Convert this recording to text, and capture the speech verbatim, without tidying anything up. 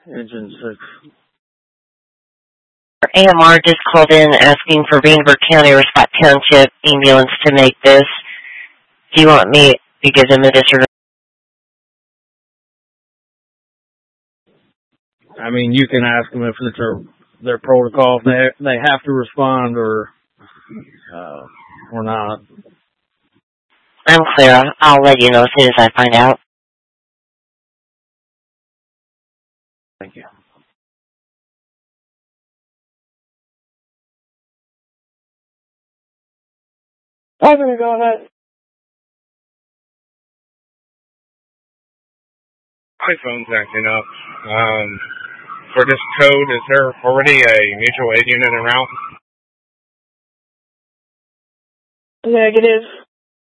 Engine six. A M R just called in asking for Greenberg County or Scott Township ambulance to make this. Do you want me to give them a disregard? I mean, you can ask them if it's their, their protocol, if they, they have to respond or, uh, or not. I'm clear. I'll let you know as soon as I find out. Thank you. I'm going to go ahead. My phone's acting up. Um, for this code, is there already a mutual aid unit en route? Negative.